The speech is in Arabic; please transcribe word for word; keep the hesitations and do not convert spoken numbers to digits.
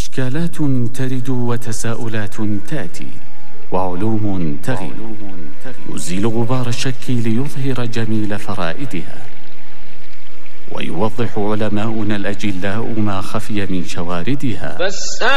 إشكالات ترد وتساؤلات تأتي وعلوم تغيب، يزيل غبار الشك ليظهر جميل فرائدها، ويوضح علماؤنا الأجلاء ما خفي من شواردها.